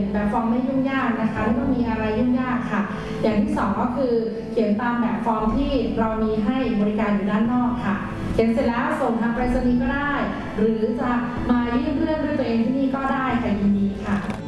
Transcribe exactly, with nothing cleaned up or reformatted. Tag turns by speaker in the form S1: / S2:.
S1: แบบฟอร์มไม่ยุ่งยากนะคะไม่ต้องมีอะไรยุ่งยากค่ะอย่างที่สองก็คือเขียนตามแบบฟอร์มที่เรามีให้บริการอยู่ด้านนอกค่ะเขียนเสร็จแล้วส่งทางไปรษณีย์ก็ได้หรือจะมา